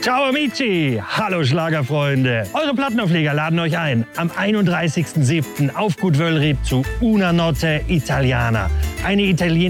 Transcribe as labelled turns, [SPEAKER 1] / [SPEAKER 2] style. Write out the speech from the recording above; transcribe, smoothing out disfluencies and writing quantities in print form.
[SPEAKER 1] Ciao amici! Hallo Schlagerfreunde! Eure Plattenaufleger laden euch ein am 31.07. auf Gut Wöllried zu Una Notte Italiana. Eine italienische